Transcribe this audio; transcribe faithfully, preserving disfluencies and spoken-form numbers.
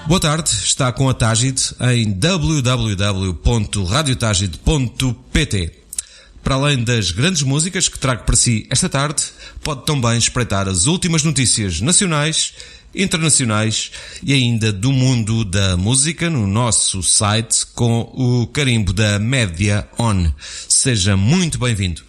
Boa tarde, está com a Tágide em w w w ponto radio tágide ponto p t. Para além das grandes músicas que trago para si esta tarde, pode também espreitar as últimas notícias nacionais, internacionais e ainda do mundo da música no nosso site com o carimbo da Média On. Seja muito bem-vindo.